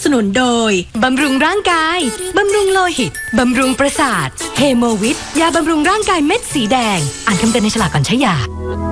สนุนโดยบำรุงร่างกายบำรุงโลหิตบำรุงประสาทเฮโมวิทยาบำรุงร่างกายเม็ดสีแดงอ่านคำเตือนในฉลากก่อนใช้ยา